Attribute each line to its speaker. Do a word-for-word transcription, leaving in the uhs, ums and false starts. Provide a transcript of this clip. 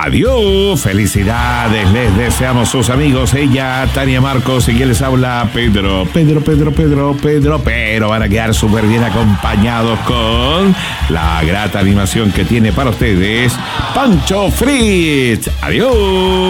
Speaker 1: Adiós, felicidades, les deseamos sus amigos, ella, Tania Marcos, y quien les habla, Pedro, Pedro, Pedro, Pedro, Pedro, pero van a quedar súper bien acompañados con la grata animación que tiene para ustedes, Pancho Fritz. Adiós.